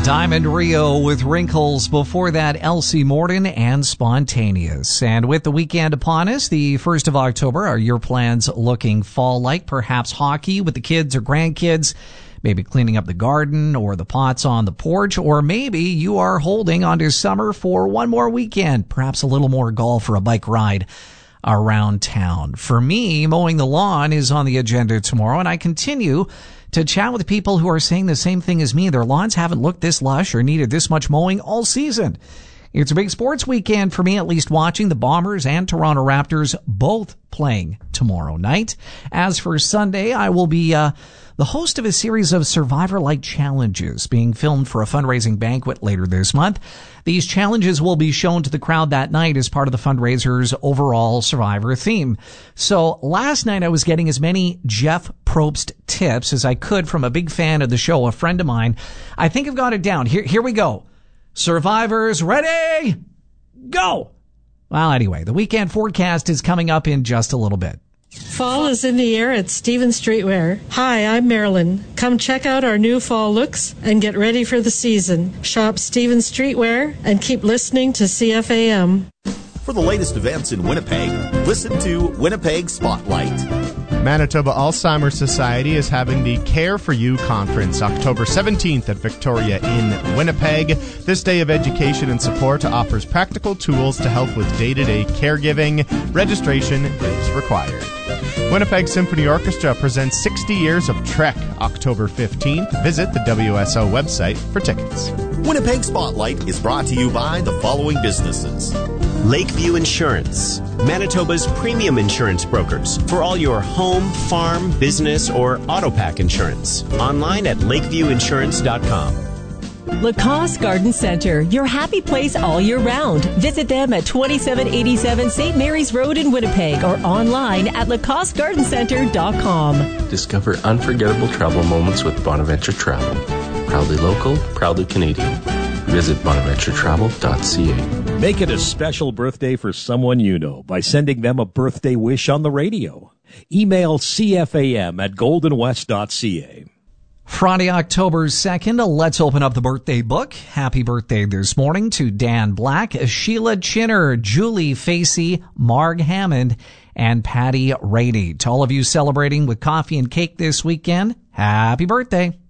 Diamond Rio with Wrinkles. Before that, Elsie Morton and Spontaneous. And with the weekend upon us, the 1st of October, are your plans looking fall-like? Perhaps hockey with the kids or grandkids, maybe cleaning up the garden or the pots on the porch, or maybe you are holding onto summer for one more weekend, perhaps a little more golf or a bike ride around town. For me, mowing the lawn is on the agenda tomorrow, and I continue to chat with people who are saying the same thing as me. Their lawns haven't looked this lush or needed this much mowing all season. It's a big sports weekend for me, at least watching the Bombers and Toronto Raptors both playing tomorrow night. As for Sunday, I will be the host of a series of Survivor-like challenges being filmed for a fundraising banquet later this month. These challenges will be shown to the crowd that night as part of the fundraiser's overall Survivor theme. So last night I was getting as many Jeff Probst tips as I could from a big fan of the show, a friend of mine. I think I've got it down. Here we go. Survivors ready? Go! Well, anyway, the weekend forecast is coming up in just a little bit. Fall is in the air at Stevens Streetwear. Hi, I'm Marilyn. Come check out our new fall looks and get ready for the season. Shop Stevens Streetwear and keep listening to CFAM. For the latest events in Winnipeg, listen to Winnipeg Spotlight. Manitoba Alzheimer's Society is having the Care for You Conference October 17th at Victoria in Winnipeg. This day of education and support offers practical tools to help with day-to-day caregiving. Registration is required. Winnipeg Symphony Orchestra presents 60 Years of Trek October 15th. Visit the WSO website for tickets. Winnipeg Spotlight is brought to you by the following businesses. Lakeview Insurance, Manitoba's premium insurance brokers for all your home, farm, business, or auto pack insurance. Online at lakeviewinsurance.com. Lacoste Garden Center, your happy place all year round. Visit them at 2787 St. Mary's Road in Winnipeg or online at lacostegardencenter.com. Discover unforgettable travel moments with Bonaventure Travel. Proudly local, proudly Canadian. Visit bonaventuretravel.ca. Make it a special birthday for someone you know by sending them a birthday wish on the radio. Email cfam@goldenwest.ca. Friday, October 2nd, let's open up the birthday book. Happy birthday this morning to Dan Black, Sheila Chinner, Julie Facey, Marg Hammond, and Patty Rady. To all of you celebrating with coffee and cake this weekend, happy birthday.